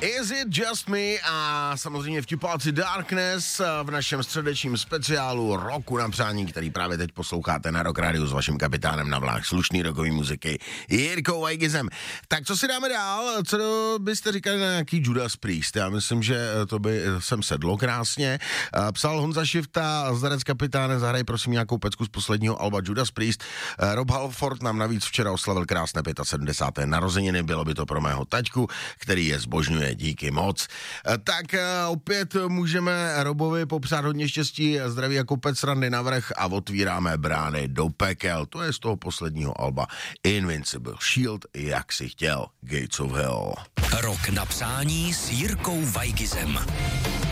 Is it just me a samozřejmě vtipáci Darkness v našem středečním speciálu Roku na přání, který právě teď posloucháte na Rock Radio s vaším kapitánem na vlák slušný rokový muziky Jirkou Vajgizem. Tak co si dáme dál? Co byste říkali na nějaký Judas Priest? Já myslím, že to by sem sedlo krásně. Psal Honza Šifta, zdarec kapitáne, zahraj prosím nějakou pecku z posledního alba Judas Priest. Rob Halford nám navíc včera oslavil krásné 75. narozeniny, bylo by to pro mého taťku, který je zbožňuje, díky moc. Tak opět můžeme Robovi popřát hodně štěstí, zdraví jako pec randy navrch a otvíráme brány do pekel. To je z toho posledního alba Invincible Shield, jak si chtěl, Gates of Hell. Rok na přání s Jirkou Vajgizem.